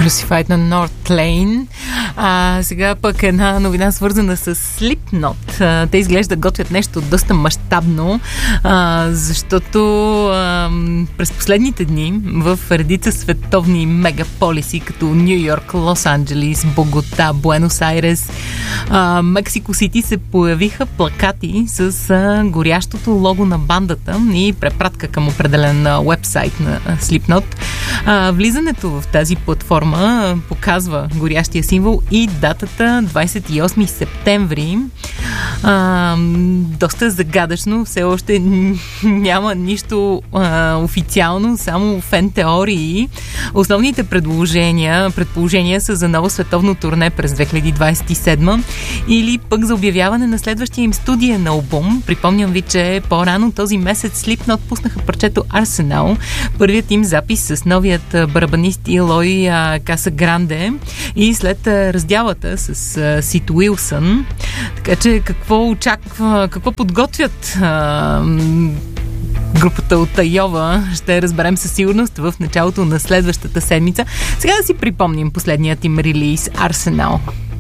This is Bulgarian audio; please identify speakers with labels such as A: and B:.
A: Crucified на North Lane. Сега пък една новина свързана с Slipknot. Те изглежда готвят нещо доста мащабно, защото през последните дни в редица световни мегаполиси, като Ню Йорк, Лос Анджелис, Богота, Буенос Айрес, Мексико Сити, се появиха плакати с горящото лого на бандата и препратка към определен уебсайт на Slipknot. Влизането в тази платформа показва горящия символ и датата 28 септември. Доста загадъчно, все още няма нищо официално, само фен теории. Основните предположения са за ново световно турне през 2027 или пък за обявяване на следващия им студиен албум. Припомням ви, че по-рано този месец Slipknot пуснаха парчето Arsenal, първият им запис с новият барабанист Илой Касагранде и след раздялата с Сид Уилсън. Така че какво подготвят групата от Айова, ще разберем със сигурност в началото на следващата седмица. Сега да си припомним последният им релиз Arsenal.